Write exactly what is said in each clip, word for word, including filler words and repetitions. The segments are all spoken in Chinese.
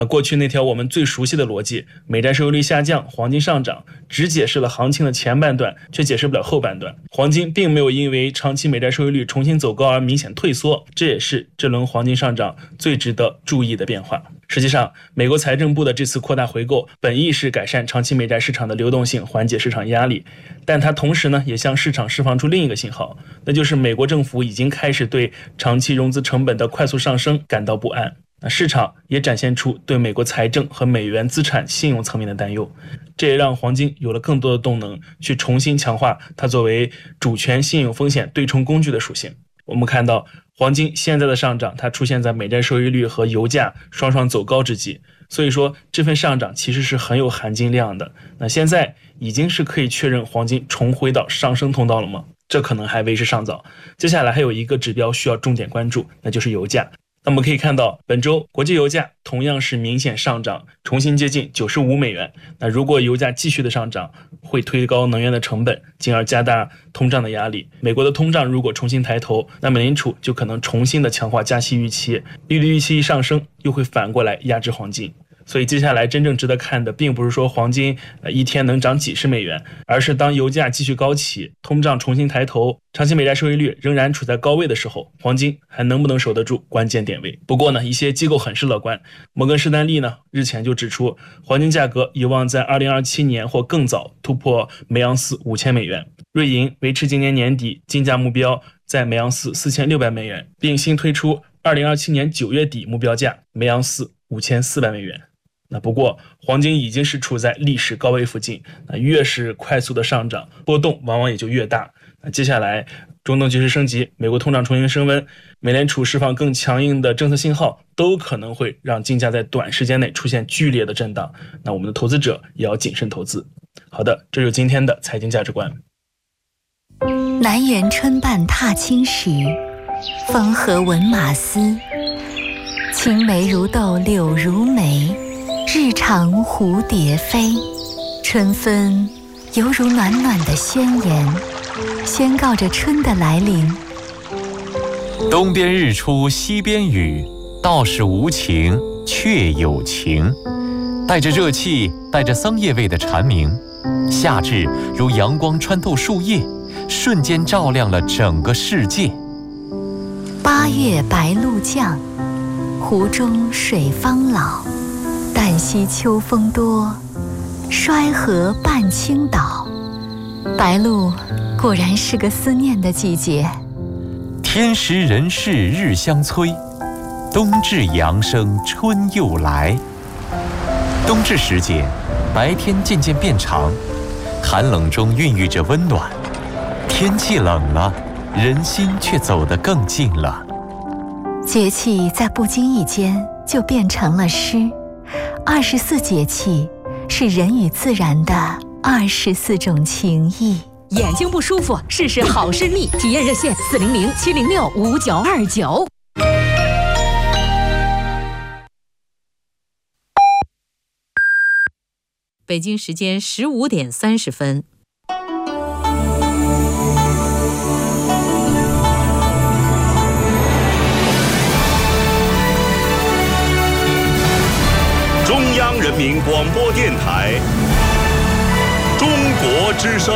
过去那条我们最熟悉的逻辑，美债收益率下降，黄金上涨，只解释了行情的前半段，却解释不了后半段。黄金并没有因为长期美债收益率重新走高而明显退缩，这也是这轮黄金上涨最值得注意的变化。实际上，美国财政部的这次扩大回购本意是改善长期美债市场的流动性，缓解市场压力，但它同时呢也向市场释放出另一个信号，那就是美国政府已经开始对长期融资成本的快速上升感到不安。那市场也展现出对美国财政和美元资产信用层面的担忧，这也让黄金有了更多的动能去重新强化它作为主权信用风险对冲工具的属性。我们看到黄金现在的上涨，它出现在美债收益率和油价双双走高之际，所以说这份上涨其实是很有含金量的。那现在已经是可以确认黄金重回到上升通道了吗？这可能还为时尚早。接下来还有一个指标需要重点关注，那就是油价。那我们可以看到，本周国际油价同样是明显上涨，重新接近九十五美元。那如果油价继续的上涨，会推高能源的成本，进而加大通胀的压力。美国的通胀如果重新抬头，那美联储就可能重新的强化加息预期，利率预期一上升，又会反过来压制黄金。所以接下来真正值得看的并不是说黄金呃一天能涨几十美元，而是当油价继续高企，通胀重新抬头，长期美债收益率仍然处在高位的时候，黄金还能不能守得住关键点位。不过呢，一些机构很是乐观，摩根士丹利呢日前就指出，黄金价格有望在二零二七年或更早突破每盎司五千美元。瑞银维持今年年底金价目标在每盎司四千六百美元，并新推出二零二七年九月底目标价每盎司五千四百美元。那不过黄金已经是处在历史高位附近，那越是快速的上涨，波动往往也就越大。那接下来中东局势升级，美国通胀重新升温，美联储释放更强硬的政策信号，都可能会让金价在短时间内出现剧烈的震荡。那我们的投资者也要谨慎投资。好的，这就是今天的财经价值观。 南园春半踏青时，风和闻马嘶。青梅如豆柳如眉，日长蝴蝶飞。春分犹如暖暖的宣言，宣告着春的来临。 东边日出西边雨，道是无晴却有晴。带着热气，带着桑叶味的蝉鸣，夏至如阳光穿透树叶，瞬间照亮了整个世界。 八月白露降，湖中水方老。旦夕秋风多，衰河半倾倒。白露果然是个思念的季节。 天时人事日相催，冬至阳生春又来。冬至时节，白天渐渐变长，寒冷中孕育着温暖。天气冷了，人心却走得更近了。 节气在不经意间就变成了诗。二十四节气是人与自然的二十四种情谊。 眼睛不舒服，试试好视力，体验热线四零零七零六五九二九。北京时间十五点三十分。 中央人民广播电台中国之声。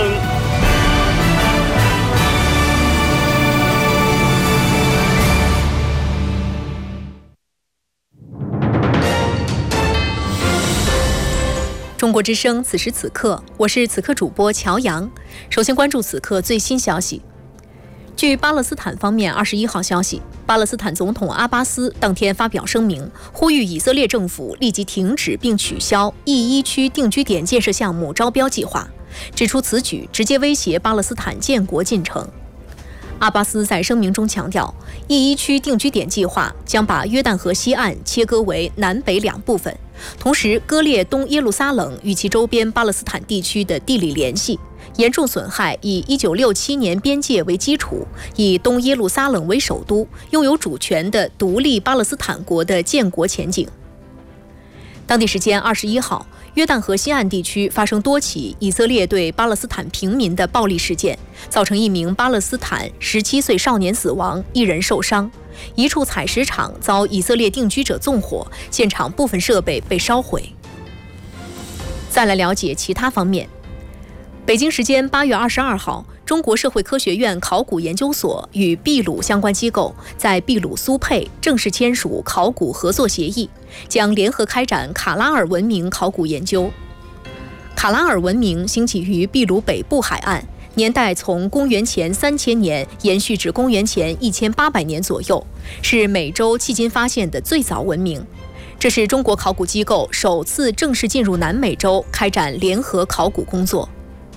中国之声，此时此刻，我是此刻主播乔阳。首先关注此刻最新消息。据巴勒斯坦方面二十一号消息，巴勒斯坦总统阿巴斯当天发表声明，呼吁以色列政府立即停止并取消 E 一 区定居点建设项目招标计划，指出此举直接威胁巴勒斯坦建国进程。阿巴斯在声明中强调 ，E 一 区定居点计划将把约旦河西岸切割为南北两部分，同时割裂东耶路撒冷与其周边巴勒斯坦地区的地理联系，严重损害以一九六七年边界为基础，以东耶路撒冷为首都，拥有主权的独立巴勒斯坦国的建国前景。当地时间二十一号，约旦河西岸地区发生多起以色列对巴勒斯坦平民的暴力事件，造成一名巴勒斯坦十七岁少年死亡，一人受伤。 一处采石场遭以色列定居者纵火，现场部分设备被烧毁。再来了解其他方面。北京时间八月二十二号，中国社会科学院考古研究所与秘鲁相关机构在秘鲁苏佩正式签署考古合作协议，将联合开展卡拉尔文明考古研究。卡拉尔文明兴起于秘鲁北部海岸，年代从公元前三千年延续至公元前一千八百年左右，是美洲迄今发现的最早文明。这是中国考古机构首次正式进入南美洲开展联合考古工作。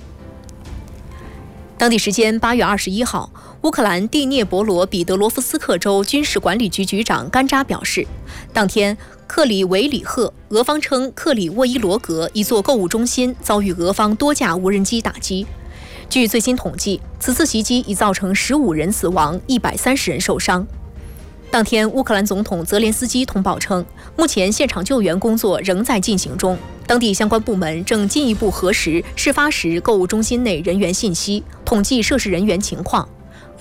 当地时间八月二十一号，乌克兰第聂伯罗彼得罗夫斯克州军事管理局局长甘扎表示，当天克里维里赫，俄方称克里沃伊罗格一座购物中心遭遇俄方多架无人机打击。据最新统计，此次袭击已造成十五人死亡，一百三十人受伤。当天，乌克兰总统泽连斯基通报称，目前现场救援工作仍在进行中，当地相关部门正进一步核实事发时购物中心内人员信息，统计涉事人员情况。